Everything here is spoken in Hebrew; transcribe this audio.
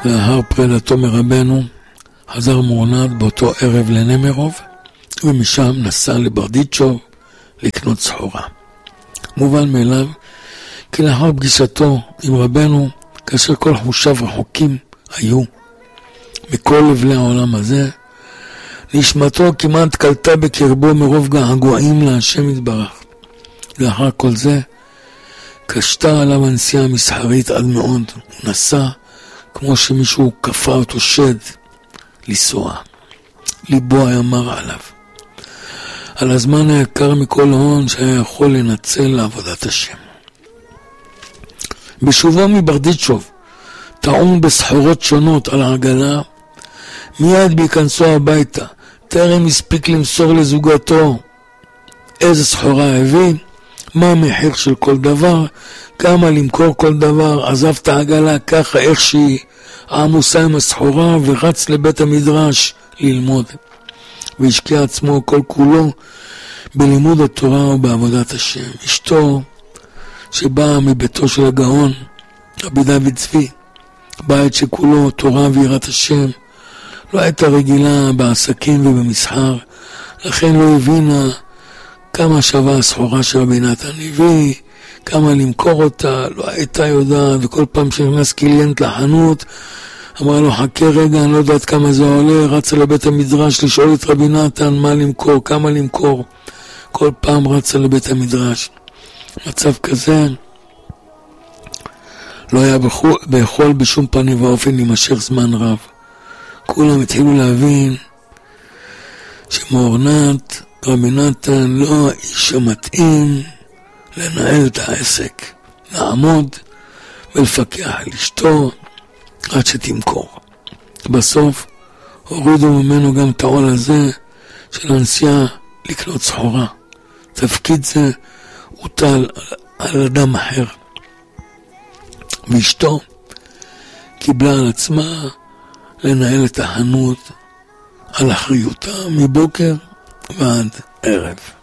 לאחר פרידתו מרבנו, חזר מורנד באותו ערב לנמרוב, ומשם נסע לברדיצ'וב לקנות סחורה. מובן מאליו, כי לאחר פגישתו עם רבנו, כאשר כל חושיו רחוקים היו מכל לבלי העולם הזה, נשמתו כמעט קלטה בקרבו מרוב געגועים להשם יתברך. לאחר כל זה, קשתה עליו הנסיעה המסחרית עד מאוד, הוא נסע כמו שמישהו כפה אותו שד לנסוע. ליבו היה מר עליו. על הזמן היקר מכל הון שהיה יכול לנצל לעבודת השם. בשובו מברדיצ'וב, טעון בסחורות שונות על העגלה, מיד בהיכנסו הביתה, טרם הספיק למסור לזוגתו איזה סחורה הביא, מה המחיר של כל דבר, כמה למכור כל דבר, עזב את העגלה ככה איך שהיא עמוסה עם הסחורה ורץ לבית המדרש ללמוד. והשקיע עצמו כל כולו בלימוד התורה ובעבודת השם. אשתו שבאה מביתו של הגאון, רבי דוד צבי, בית שכולו תורה ויראת השם, לא הייתה רגילה בעסקים ובמסחר, לכן לא הבינה כמה שווה הסחורה של רבי נתן הביא, כמה למכור אותה, לא הייתה יודעת, וכל פעם שנכנס קליינט לחנות, אמרה לו חכה רגע, אני לא יודעת כמה זה עולה, רצה לבית המדרש לשאול את רבי נתן מה למכור, כמה למכור, כל פעם רצה לבית המדרש. מצב כזה לא היה ביכול בשום פנים ואופן להימשך זמן רב. כולם התחילו להבין שמורנת רבי נתן לא האיש המתאים לנהל את העסק, לעמוד ולפקח על אשתו עד שתמכור. בסוף הורידו ממנו גם את העול הזה של הנסיעה לקנות סחורה. תפקיד זה הוטל על אדם אחר, ואשתו קיבלה על עצמה לנהל את החנות על אחריותה מבוקר ועד ערב.